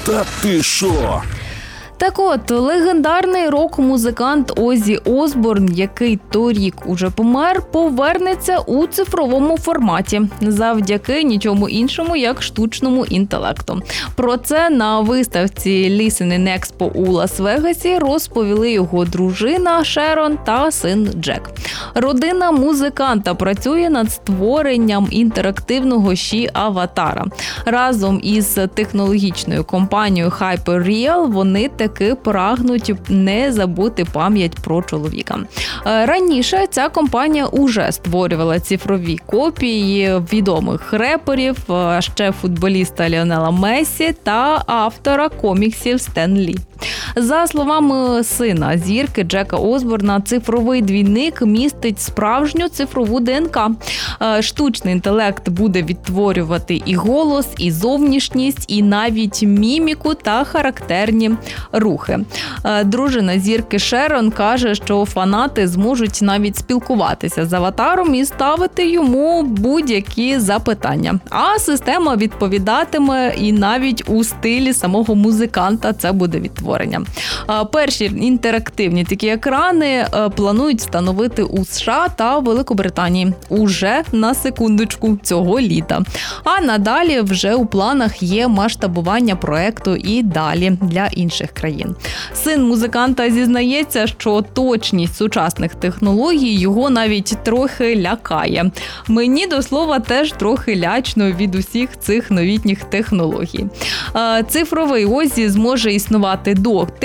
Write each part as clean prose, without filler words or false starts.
Та ти шо? Так от, легендарний рок-музикант Оззі Осборн, який торік уже помер, повернеться у цифровому форматі завдяки нічому іншому, як штучному інтелекту. Про це на виставці Listening Expo у Лас-Вегасі розповіли його дружина Шерон та син Джек. Родина музиканта працює над створенням інтерактивного аватара. Разом із технологічною компанією Hyperreal вони таки прагнуть не забути пам'ять про чоловіка. Раніше ця компанія уже створювала цифрові копії відомих реперів, а ще футболіста Ліонела Мессі та автора коміксів Стен Лі. За словами сина зірки Джека Осборна, цифровий двійник містить справжню цифрову ДНК. Штучний інтелект буде відтворювати і голос, і зовнішність, і навіть міміку та характерні рухи. Дружина зірки Шерон каже, що фанати зможуть навіть спілкуватися з аватаром і ставити йому будь-які запитання. А система відповідатиме і навіть у стилі самого музиканта це буде відтворення. Перші інтерактивні такі екрани планують встановити у США та Великобританії уже на секундочку цього літа. А надалі вже у планах є масштабування проекту і далі для інших країн. Син музиканта зізнається, що точність сучасних технологій його навіть трохи лякає. Мені, до слова, теж трохи лячно від усіх цих новітніх технологій. Цифровий Оззі зможе існувати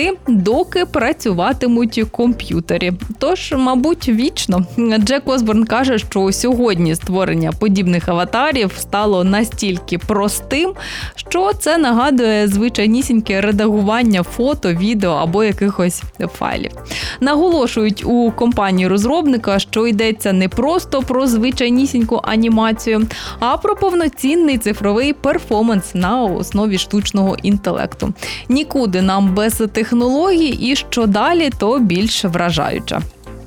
доки працюватимуть комп'ютери. Тож, мабуть, вічно. Джек Осборн каже, що сьогодні створення подібних аватарів стало настільки простим, що це нагадує звичайнісіньке редагування фото, відео або якихось файлів. Наголошують у компанії розробника, що йдеться не просто про звичайнісіньку анімацію, а про повноцінний цифровий перформанс на основі штучного інтелекту. Нікуди нам без технологій, і що далі, то більш вражаюче.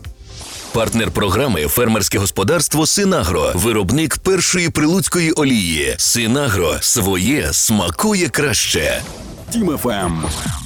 Партнер програми «Фермерське господарство Синагро». Виробник першої прилуцької олії. Синагро. Своє смакує краще. Тім ФМ.